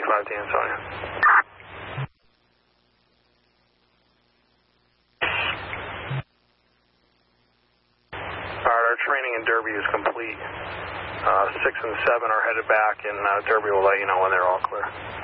5 to Ansonia. Alright, our training in Derby is complete. 6 and 7 are headed back, and Derby will let you know when they're all clear.